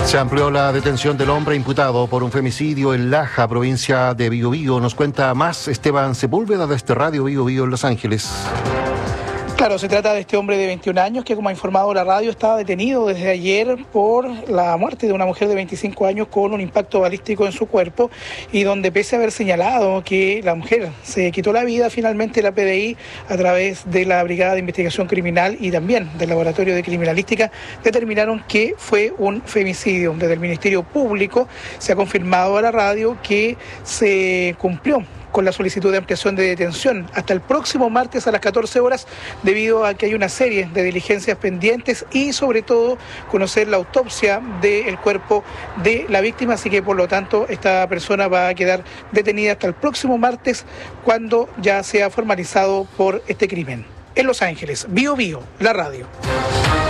Se amplió la detención del hombre imputado por un femicidio en Laja, provincia de Biobío. Nos cuenta más Esteban Sepúlveda desde Radio Biobío en Los Ángeles. Claro, se trata de este hombre de 21 años que, como ha informado la radio, estaba detenido desde ayer por la muerte de una mujer de 25 años con un impacto balístico en su cuerpo, y donde, pese a haber señalado que la mujer se quitó la vida, finalmente la PDI, a través de la Brigada de Investigación Criminal y también del Laboratorio de Criminalística, determinaron que fue un femicidio. Desde el Ministerio Público se ha confirmado a la radio que se cumplió con la solicitud de ampliación de detención hasta el próximo martes a las 14 horas, debido a que hay una serie de diligencias pendientes y, sobre todo, conocer la autopsia del cuerpo de la víctima. Así que, por lo tanto, esta persona va a quedar detenida hasta el próximo martes, cuando ya sea formalizado por este crimen. En Los Ángeles, Biobío, la radio.